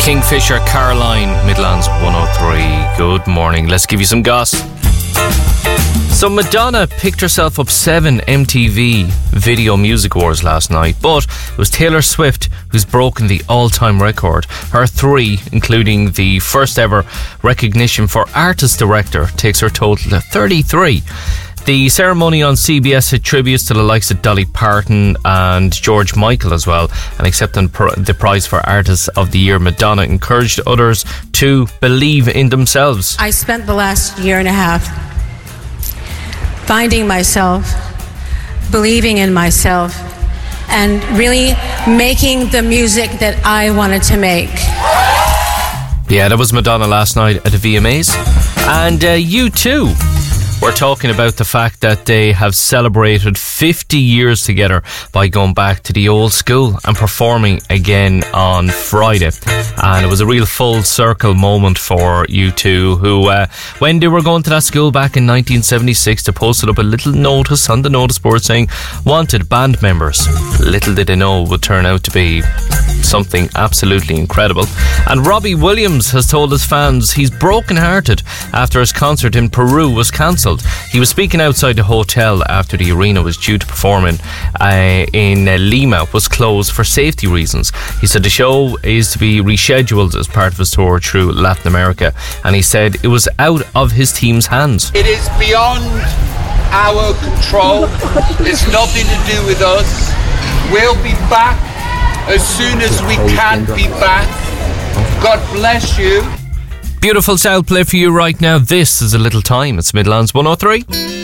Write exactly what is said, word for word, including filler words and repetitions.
Kingfisher, Caroline, Midlands one oh three. Good morning. Let's give you some goss. So Madonna picked herself up seven M T V Video Music Awards last night, but it was Taylor Swift who's broken the all-time record. Her three, including the first ever recognition for Artist Director, takes her total to thirty-three. The ceremony on C B S had tributes to the likes of Dolly Parton and George Michael as well, and accepting the prize for Artist of the Year, Madonna encouraged others to believe in themselves. I spent the last year and a half finding myself, believing in myself, and really making the music that I wanted to make. Yeah, that was Madonna last night at the V M As. And uh, U two we're talking about the fact that they have celebrated fifty years together by going back to the old school and performing again on Friday. And it was a real full circle moment for U two, who, uh, when they were going to that school back in nineteen seventy-six, they posted up a little notice on the notice board saying, wanted band members. Little did they know it would turn out to be something absolutely incredible. And Robbie Williams has told his fans he's brokenhearted after his concert in Peru was cancelled. He was speaking outside the hotel after the arena was due to perform in, uh, in uh, Lima was closed for safety reasons. He said the show is to be rescheduled as part of his tour through Latin America, and he said it was out of his team's hands. It is beyond our control. It's nothing to do with us. We'll be back as soon as we can be back. God bless you. Beautiful sound play for you right now. This is A Little Time. It's Midlands one oh three.